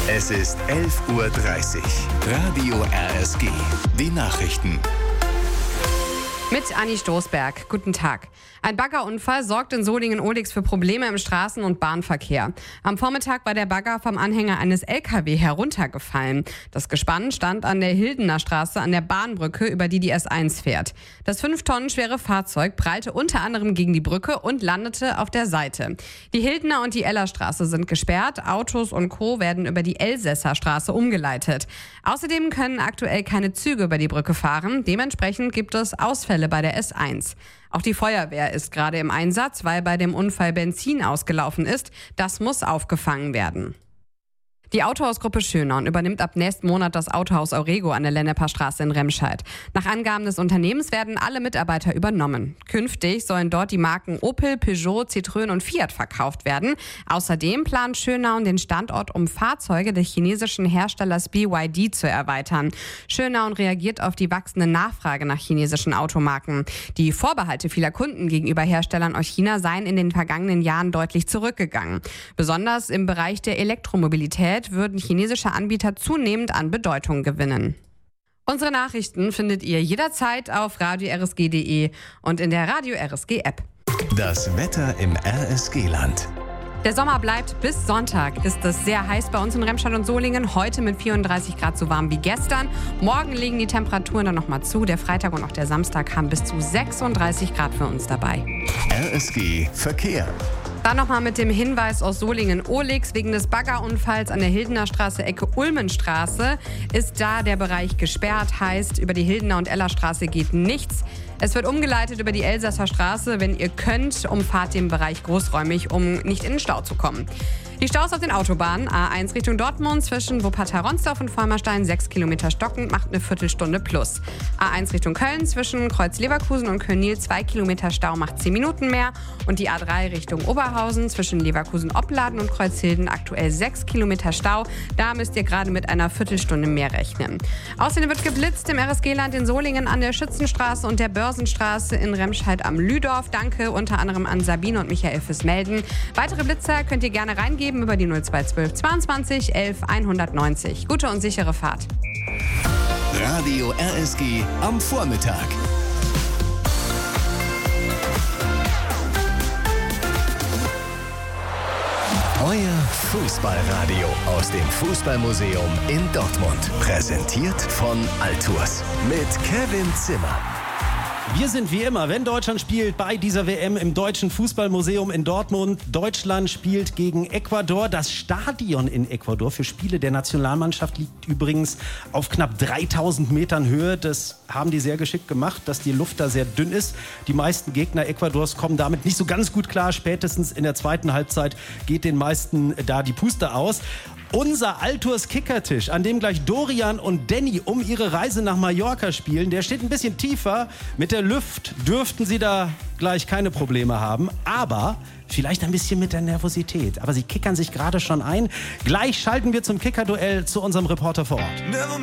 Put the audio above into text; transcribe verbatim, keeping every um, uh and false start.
Es ist elf Uhr dreißig. Radio R S G. Die Nachrichten. Mit Anni Stoßberg. Guten Tag. Ein Baggerunfall sorgt in Solingen-Ohlix für Probleme im Straßen- und Bahnverkehr. Am Vormittag war der Bagger vom Anhänger eines L K W heruntergefallen. Das Gespann stand an der Hildener Straße an der Bahnbrücke, über die die S eins fährt. Das fünf Tonnen schwere Fahrzeug prallte unter anderem gegen die Brücke und landete auf der Seite. Die Hildener und die Ellerstraße sind gesperrt. Autos und Co. werden über die Elsässer Straße umgeleitet. Außerdem können aktuell keine Züge über die Brücke fahren. Dementsprechend gibt es Ausfälle bei der S eins. Auch die Feuerwehr ist gerade im Einsatz, weil bei dem Unfall Benzin ausgelaufen ist. Das muss aufgefangen werden. Die Autohausgruppe Schönau übernimmt ab nächsten Monat das Autohaus Aurego an der Lenneper Straße in Remscheid. Nach Angaben des Unternehmens werden alle Mitarbeiter übernommen. Künftig sollen dort die Marken Opel, Peugeot, Citroën und Fiat verkauft werden. Außerdem plant Schönau den Standort, um Fahrzeuge des chinesischen Herstellers B Y D zu erweitern. Schönau reagiert auf die wachsende Nachfrage nach chinesischen Automarken. Die Vorbehalte vieler Kunden gegenüber Herstellern aus China seien in den vergangenen Jahren deutlich zurückgegangen. Besonders im Bereich der Elektromobilität würden chinesische Anbieter zunehmend an Bedeutung gewinnen. Unsere Nachrichten findet ihr jederzeit auf radio r s g punkt d e und in der Radio R S G App. Das Wetter im R S G-Land. Der Sommer bleibt bis Sonntag. Ist es sehr heiß bei uns in Remscheid und Solingen. Heute mit vierunddreißig Grad so warm wie gestern. Morgen legen die Temperaturen dann nochmal zu. Der Freitag und auch der Samstag haben bis zu sechsunddreißig Grad für uns dabei. R S G Verkehr. Dann nochmal mit dem Hinweis aus Solingen-Ohlix. Wegen des Baggerunfalls an der Hildener Straße, Ecke Ulmenstraße, ist da der Bereich gesperrt. Heißt, über die Hildener und Ellerstraße geht nichts. Es wird umgeleitet über die Elsässer Straße. Wenn ihr könnt, umfahrt den Bereich großräumig, um nicht in den Stau zu kommen. Die Staus auf den Autobahnen. A eins Richtung Dortmund zwischen Wuppertal-Ronsdorf und Vollmerstein sechs Kilometer stockend, macht eine Viertelstunde plus. A eins Richtung Köln zwischen Kreuz Leverkusen und Köln-Niel zwei Kilometer Stau, macht zehn Minuten mehr. Und die A drei Richtung Oberhausen zwischen Leverkusen-Opladen und Kreuzhilden aktuell sechs Kilometer Stau. Da müsst ihr gerade mit einer Viertelstunde mehr rechnen. Außerdem wird geblitzt im R S G-Land in Solingen an der Schützenstraße und der Börsenstraße in Remscheid am Lüdorf. Danke unter anderem an Sabine und Michael fürs Melden. Weitere Blitzer könnt ihr gerne reingeben über die null zwei zwölf zweiundzwanzig elf hundertneunzig. Gute und sichere Fahrt. Radio R S G am Vormittag. Euer Fußballradio aus dem Fußballmuseum in Dortmund. Präsentiert von Altours mit Kevin Zimmer. Wir sind wie immer, wenn Deutschland spielt, bei dieser W M im Deutschen Fußballmuseum in Dortmund. Deutschland spielt gegen Ecuador. Das Stadion in Ecuador für Spiele der Nationalmannschaft liegt übrigens auf knapp dreitausend Metern Höhe. Das haben die sehr geschickt gemacht, dass die Luft da sehr dünn ist. Die meisten Gegner Ecuadors kommen damit nicht so ganz gut klar. Spätestens in der zweiten Halbzeit geht den meisten da die Puste aus. Unser Altours Kickertisch, an dem gleich Dorian und Danny um ihre Reise nach Mallorca spielen, der steht ein bisschen tiefer. Mit der Luft dürften sie da gleich keine Probleme haben, aber vielleicht ein bisschen mit der Nervosität. Aber sie kickern sich gerade schon ein. Gleich schalten wir zum Kickerduell zu unserem Reporter vor Ort.